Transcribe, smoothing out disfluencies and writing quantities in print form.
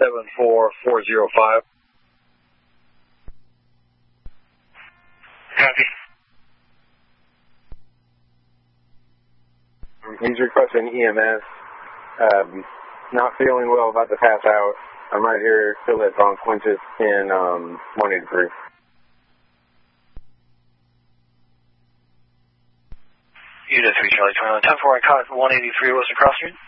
74405. Copy. He's requesting EMS. Not feeling well, about to pass out. I'm right here, still at Von Quintus in 183. Unit 3 Charlie 21. 10-4, I caught 183 Western Cross Street.